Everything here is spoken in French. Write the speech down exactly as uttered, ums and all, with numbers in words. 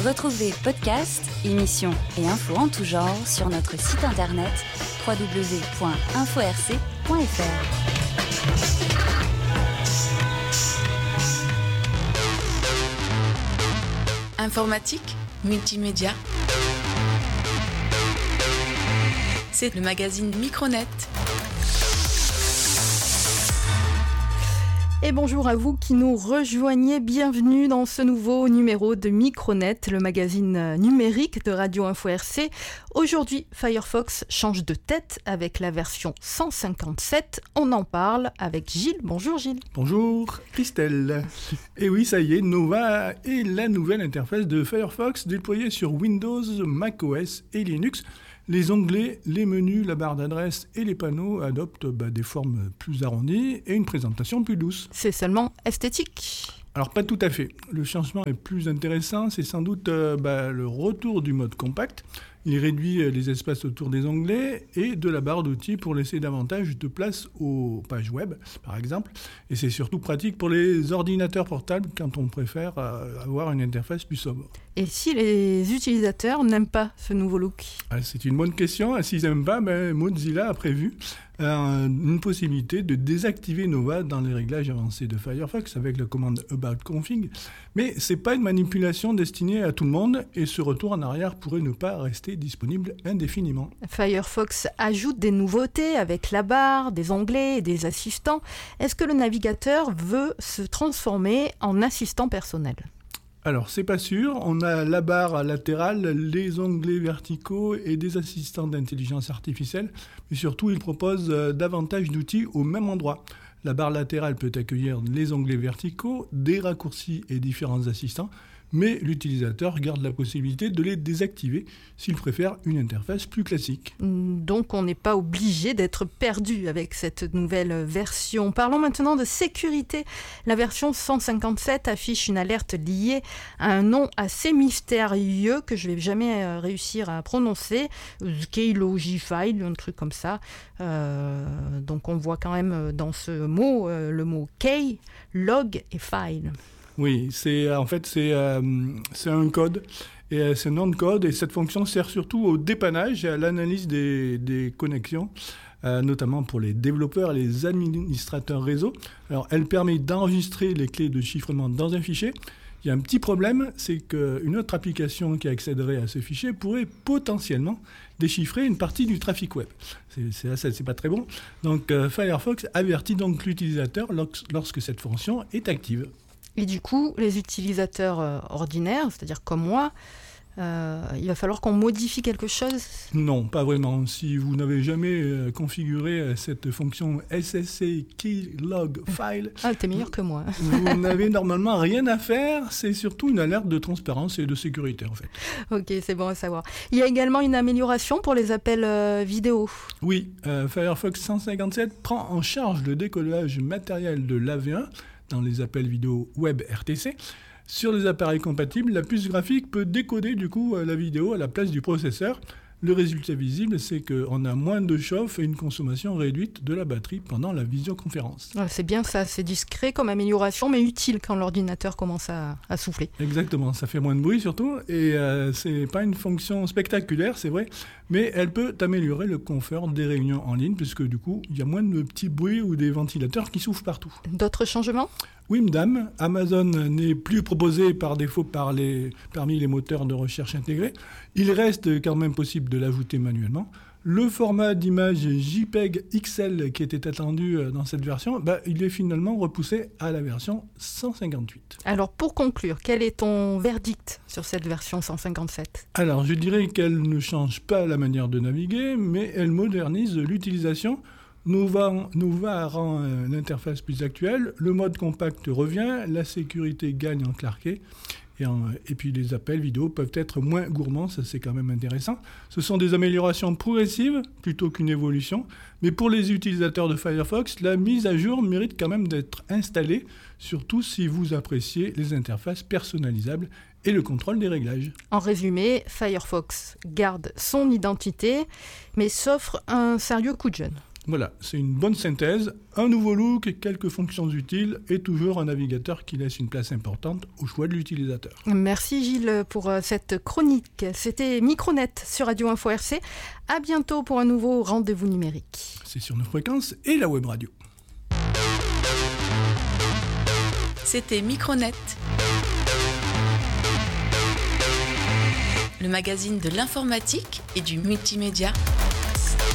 Retrouvez podcasts, émissions et infos en tout genre sur notre site internet w w w point info r c point f r. Informatique, multimédia. C'est le magazine Micronet. Et bonjour à vous qui nous rejoignez, bienvenue dans ce nouveau numéro de Micronet, le magazine numérique de Radio Info R C. Aujourd'hui, Firefox change de tête avec la version cent cinquante-sept. On en parle avec Gilles. Bonjour Gilles. Bonjour Christelle. Et oui, ça y est, Nova est la nouvelle interface de Firefox déployée sur Windows, macOS et Linux. Les onglets, les menus, la barre d'adresse et les panneaux adoptent bah, des formes plus arrondies et une présentation plus douce. C'est seulement esthétique. Alors pas tout à fait. Le changement est plus intéressant, c'est sans doute euh, bah, le retour du mode compact. Il réduit les espaces autour des onglets et de la barre d'outils pour laisser davantage de place aux pages web, par exemple. Et c'est surtout pratique pour les ordinateurs portables quand on préfère euh, avoir une interface plus sobre. Et si les utilisateurs n'aiment pas ce nouveau look ? Ah, c'est une bonne question. S'ils n'aiment pas, ben, Mozilla a prévu euh, une possibilité de désactiver Nova dans les réglages avancés de Firefox avec la commande about config. Mais ce n'est pas une manipulation destinée à tout le monde et ce retour en arrière pourrait ne pas rester disponible indéfiniment. Firefox ajoute des nouveautés avec la barre, des onglets et des assistants. Est-ce que le navigateur veut se transformer en assistant personnel ? Alors, c'est pas sûr. On a la barre latérale, les onglets verticaux et des assistants d'intelligence artificielle. Mais surtout, il propose davantage d'outils au même endroit. La barre latérale peut accueillir les onglets verticaux, des raccourcis et différents assistants. Mais l'utilisateur garde la possibilité de les désactiver s'il préfère une interface plus classique. Donc on n'est pas obligé d'être perdu avec cette nouvelle version. Parlons maintenant de sécurité. La version cent cinquante-sept affiche une alerte liée à un nom assez mystérieux que je ne vais jamais réussir à prononcer. Keylogifile, un truc comme ça. Euh, donc on voit quand même dans ce mot euh, le mot key, log et file. Oui, c'est, en fait, c'est, euh, c'est un code, et euh, c'est un nom de code, et cette fonction sert surtout au dépannage et à l'analyse des, des connexions, euh, notamment pour les développeurs et les administrateurs réseau. Alors, elle permet d'enregistrer les clés de chiffrement dans un fichier. Il y a un petit problème, c'est qu'une autre application qui accéderait à ce fichier pourrait potentiellement déchiffrer une partie du trafic web. C'est, c'est, c'est, c'est pas très bon. Donc, euh, Firefox avertit donc l'utilisateur lorsque, lorsque cette fonction est active. Et du coup, les utilisateurs euh, ordinaires, c'est-à-dire comme moi, euh, il va falloir qu'on modifie quelque chose ? Non, pas vraiment. Si vous n'avez jamais euh, configuré euh, cette fonction S S C keylog file, ah, t'es meilleur que moi. Vous n'avez normalement rien à faire. C'est surtout une alerte de transparence et de sécurité, en fait. Ok, c'est bon à savoir. Il y a également une amélioration pour les appels euh, vidéo. Oui, euh, Firefox cent cinquante-sept prend en charge le décollage matériel de l'A V un dans les appels vidéo web R T C. Sur les appareils compatibles, la puce graphique peut décoder du coup la vidéo à la place du processeur. Le résultat visible, c'est qu'on a moins de chauffe et une consommation réduite de la batterie pendant la visioconférence. Ouais, c'est bien ça, c'est discret comme amélioration, mais utile quand l'ordinateur commence à, à souffler. Exactement, ça fait moins de bruit surtout, et euh, c'est pas une fonction spectaculaire, c'est vrai, mais elle peut améliorer le confort des réunions en ligne, puisque du coup, il y a moins de petits bruits ou des ventilateurs qui soufflent partout. D'autres changements ? Oui, madame, Amazon n'est plus proposé par défaut par les, parmi les moteurs de recherche intégrés. Il reste quand même possible de l'ajouter manuellement. Le format d'image JPEG X L qui était attendu dans cette version, bah, il est finalement repoussé à la version cent cinquante-huit. Alors pour conclure, quel est ton verdict sur cette version cent cinquante-sept ? Alors je dirais qu'elle ne change pas la manière de naviguer, mais elle modernise l'utilisation. Nova, Nova rend euh, l'interface plus actuelle, le mode compact revient, la sécurité gagne en clarté, et, en, et puis les appels vidéo peuvent être moins gourmands, ça c'est quand même intéressant. Ce sont des améliorations progressives plutôt qu'une évolution, mais pour les utilisateurs de Firefox, la mise à jour mérite quand même d'être installée, surtout si vous appréciez les interfaces personnalisables et le contrôle des réglages. En résumé, Firefox garde son identité, mais s'offre un sérieux coup de jeune. Voilà, c'est une bonne synthèse, un nouveau look, quelques fonctions utiles et toujours un navigateur qui laisse une place importante au choix de l'utilisateur. Merci Gilles pour cette chronique. C'était Micronet sur Radio Info R C. À bientôt pour un nouveau rendez-vous numérique. C'est sur nos fréquences et la web radio. C'était Micronet, le magazine de l'informatique et du multimédia.